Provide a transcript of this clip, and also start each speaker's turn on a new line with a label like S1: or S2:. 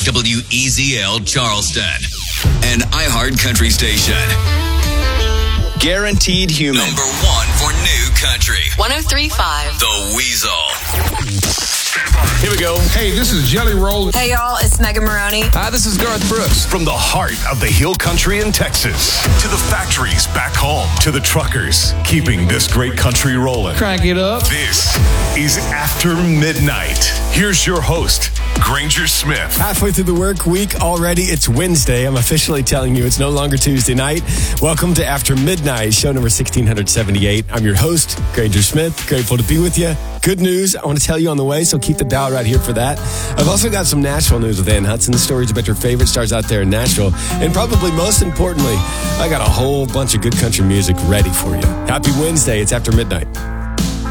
S1: WEZL Charleston, an iHeart Country station. Guaranteed human. Number one for new country.
S2: 103.5.
S1: The Weasel.
S3: Here we go.
S4: Hey, this is Jelly Roll.
S2: Hey, y'all, it's Megan Maroney.
S3: Hi, this is Garth Brooks.
S5: From the heart of the Hill Country in Texas to the factories back home to the truckers keeping this great country rolling.
S4: Crank it up.
S5: This is After Midnight. Here's your host, Granger Smith.
S6: Halfway through the work week already, it's Wednesday. I'm officially telling you it's no longer Tuesday night. Welcome to After Midnight, show number 1678. I'm your host, Granger Smith. Grateful to be with you. Good news I want to tell you on the way, so keep the dial right here for that. I've also got some Nashville news with Ann Hudson, stories about your favorite stars out there in Nashville. And probably most importantly, I got a whole bunch of good country music ready for you. Happy Wednesday. It's After Midnight.